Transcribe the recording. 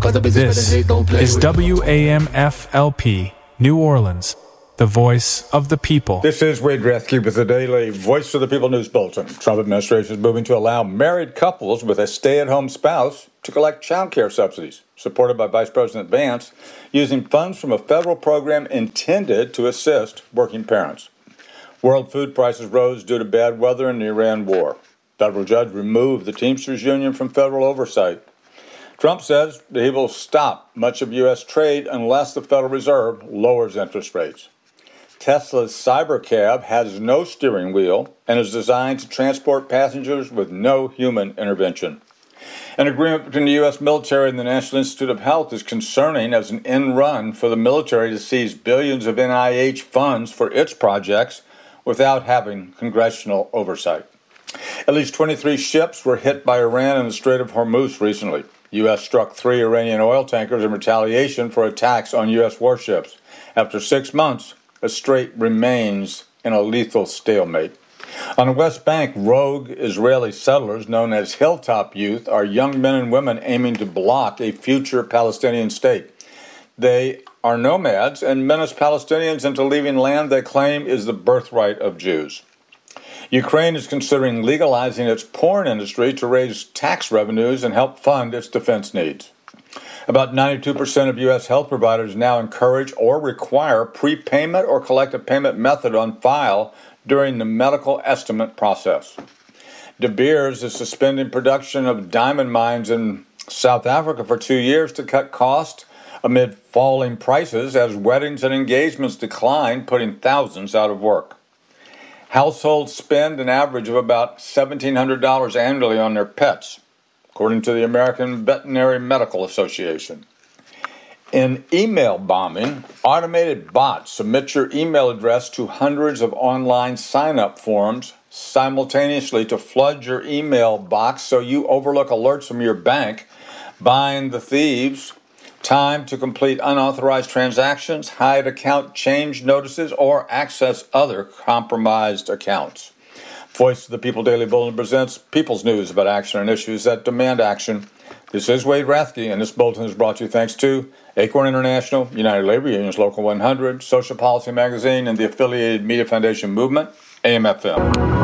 This is WAMFLP, New Orleans, the voice of the people. This is Wade Rathke with the daily Voice of the People News Bulletin. Trump administration is moving to allow married couples with a stay-at-home spouse to collect child care subsidies, supported by Vice President Vance, using funds from a federal program intended to assist working parents. World food prices rose due to bad weather and the Iran war. Federal judge removed the Teamsters Union from federal oversight. Trump says that he will stop much of U.S. trade unless the Federal Reserve lowers interest rates. Tesla's Cybercab has no steering wheel and is designed to transport passengers with no human intervention. An agreement between the U.S. military and the National Institute of Health is concerning as an end run for the military to seize billions of NIH funds for its projects without having congressional oversight. At least 23 ships were hit by Iran in the Strait of Hormuz recently. U.S. struck 3 Iranian oil tankers in retaliation for attacks on U.S. warships. After 6 months, the strait remains in a lethal stalemate. On the West Bank, rogue Israeli settlers known as Hilltop Youth are young men and women aiming to block a future Palestinian state. They are nomads and menace Palestinians into leaving land they claim is the birthright of Jews. Ukraine is considering legalizing its porn industry to raise tax revenues and help fund its defense needs. About 92% of U.S. health providers now encourage or require prepayment or collective payment method on file during the medical estimate process. De Beers is suspending production of diamond mines in South Africa for 2 years to cut costs amid falling prices as weddings and engagements decline, putting thousands out of work. Households spend an average of about $1,700 annually on their pets, according to the American Veterinary Medical Association. In email bombing, automated bots submit your email address to hundreds of online sign-up forms simultaneously to flood your email box so you overlook alerts from your bank, bind the thieves, time to complete unauthorized transactions, hide account change notices, or access other compromised accounts. Voice of the People Daily Bulletin presents People's News about action and issues that demand action. This is Wade Rathke, and this bulletin is brought to you thanks to Acorn International, United Labor Unions Local 100, Social Policy Magazine, and the affiliated Media Foundation Movement, AM/FM.